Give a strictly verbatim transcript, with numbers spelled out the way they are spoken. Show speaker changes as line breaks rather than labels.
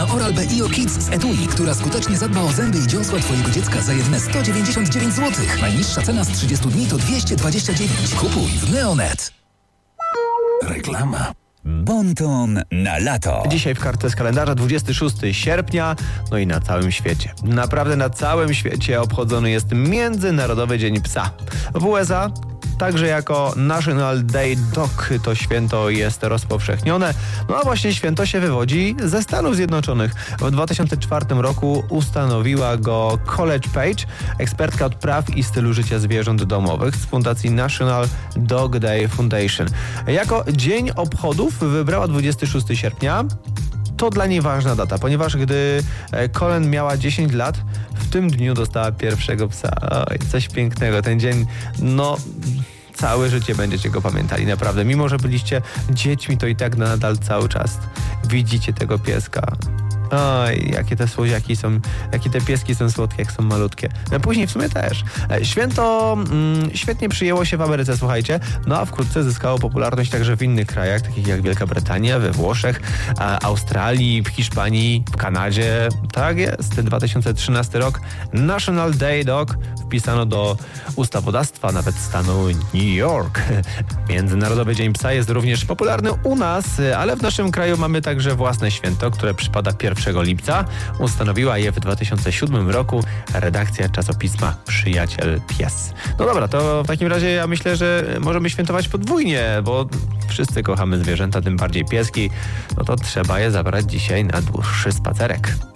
na Oral-B I O Kids z etui, która skutecznie zadba o zęby i dziąsła twojego dziecka za jedyne sto dziewięćdziesiąt dziewięć złotych. Najniższa cena z trzydziestu dni to dwieście dwadzieścia dziewięć. Kupuj w Neonet. Reklama.
Bonton na lato.
Dzisiaj w kartce z kalendarza dwudziestego szóstego sierpnia, no i na całym świecie. Naprawdę na całym świecie obchodzony jest Międzynarodowy Dzień Psa. W U S A także jako National Day Dog to święto jest rozpowszechnione. No a właśnie święto się wywodzi ze Stanów Zjednoczonych. W dwa tysiące czwartym roku ustanowiła go College Page, ekspertka od praw i stylu życia zwierząt domowych z fundacji National Dog Day Foundation. Jako dzień obchodów wybrała dwudziestego szóstego sierpnia. To dla niej ważna data, ponieważ gdy Colin miała dziesięć lat, w tym dniu dostała pierwszego psa. Oj, coś pięknego. Ten dzień, no... całe życie będziecie go pamiętali, naprawdę. Mimo że byliście dziećmi, to i tak nadal cały czas widzicie tego pieska. Oj, jakie te słodziaki są, jakie te pieski są słodkie, jak są malutkie. No później w sumie też. Święto mm, świetnie przyjęło się w Ameryce, słuchajcie, no a wkrótce zyskało popularność także w innych krajach, takich jak Wielka Brytania, we Włoszech, Australii, w Hiszpanii, w Kanadzie. Tak jest. dwa tysiące trzynasty rok National Day Dog wpisano do ustawodawstwa nawet stanu New York. Międzynarodowy Dzień Psa jest również popularny u nas, ale w naszym kraju mamy także własne święto, które przypada pierwszego lipca. Ustanowiła je w dwa tysiące siódmym roku redakcja czasopisma Przyjaciel Pies. No dobra, to w takim razie ja myślę, że możemy świętować podwójnie, bo wszyscy kochamy zwierzęta, tym bardziej pieski. No to trzeba je zabrać dzisiaj na dłuższy spacerek.